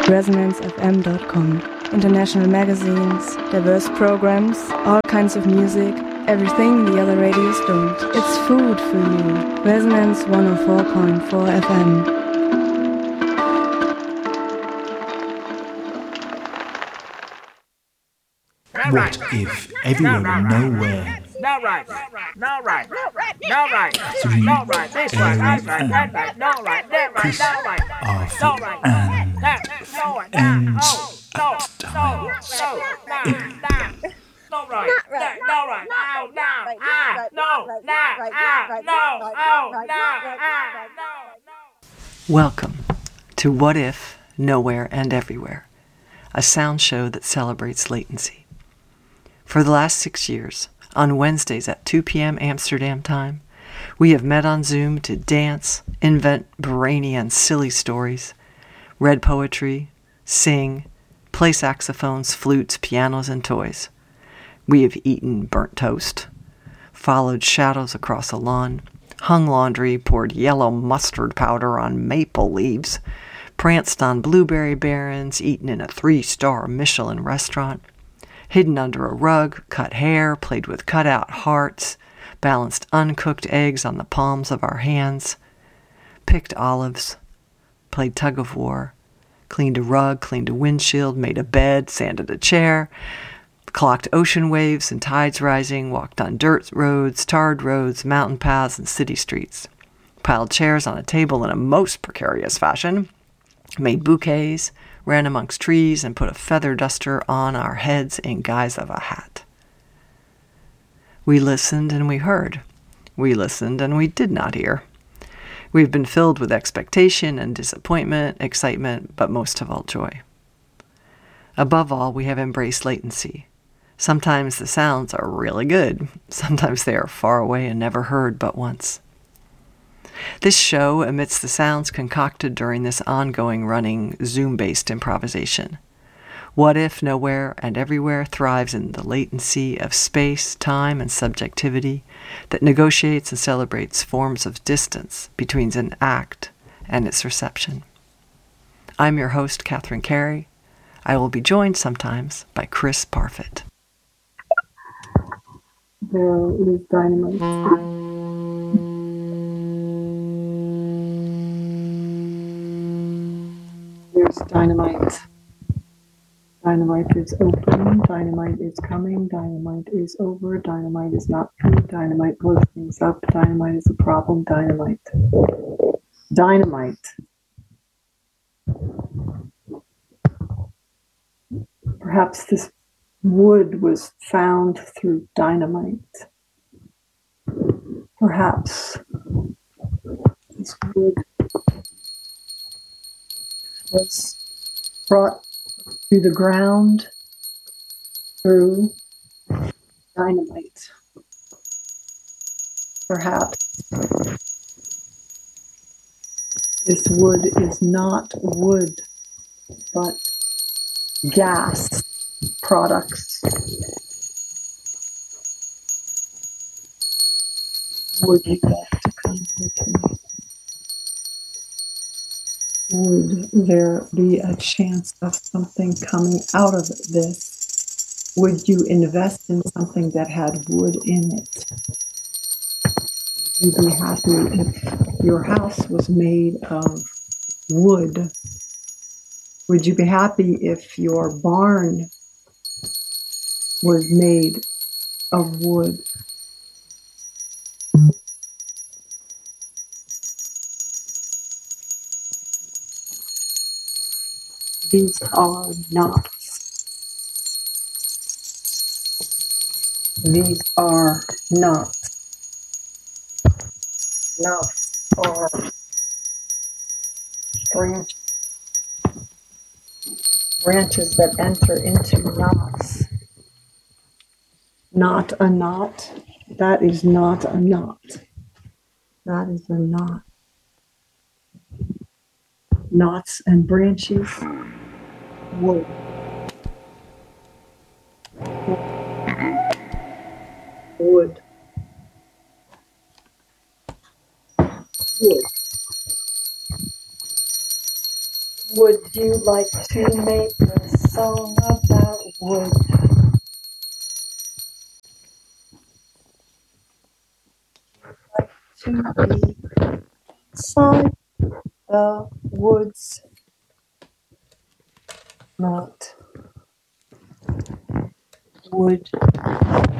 ResonanceFM.com. International magazines, diverse programs, all kinds of music, everything the other radios don't. It's food for you. Resonance 104.4 FM. What if everywhere and nowhere? No right. No right. No right. 3 No right. This right. That's right. That a.m. right. No right. That right. Chris, No right. Arthur, No right. and No right. ends No. time. No right. No right. No right. No. Welcome to What If, Nowhere and Everywhere, a sound show that celebrates latency. For the last 6 years, on Wednesdays at 2 p.m. Amsterdam time, we have met on Zoom to dance, invent brainy and silly stories, read poetry, sing, play saxophones, flutes, pianos, and toys. We have eaten burnt toast, followed shadows across a lawn, hung laundry, poured yellow mustard powder on maple leaves, pranced on blueberry barrens, eaten in a 3-star Michelin restaurant, hidden under a rug, cut hair, played with cutout hearts, balanced uncooked eggs on the palms of our hands, picked olives, played tug-of-war, cleaned a rug, cleaned a windshield, made a bed, sanded a chair, clocked ocean waves and tides rising, walked on dirt roads, tarred roads, mountain paths, and city streets, piled chairs on a table in a most precarious fashion, made bouquets, ran amongst trees, and put a feather duster on our heads in guise of a hat. We listened and we heard. We listened and we did not hear. We've been filled with expectation and disappointment, excitement, but most of all joy. Above all, we have embraced latency. Sometimes the sounds are really good. Sometimes they are far away and never heard but once. This show emits the sounds concocted during this ongoing running Zoom-based improvisation. What If, Nowhere and Everywhere thrives in the latency of space, time, and subjectivity that negotiates and celebrates forms of distance between an act and its reception. I'm your host, Catherine Carey. I will be joined sometimes by Chris Parfit. There is dynamite. There's dynamite. Dynamite is open. Dynamite is coming. Dynamite is over. Dynamite is not true. Dynamite blows things up. Dynamite is a problem. Dynamite. Dynamite. Perhaps this wood was found through dynamite. Perhaps this wood was brought to the ground through dynamite. Perhaps this wood is not wood, but gas products. Would you like to come with me? Would there be a chance of something coming out of this? Would you invest in something that had wood in it? Would you be happy if your house was made of wood? Would you be happy if your barn was made of wood? These are knots. These are knots. Knots are branches that enter into knots. Not a knot. That is not a knot. That is a knot. Knots and branches. Wood. Wood. Wood. Would you like to make a song about wood? Like to be inside the woods, not wood.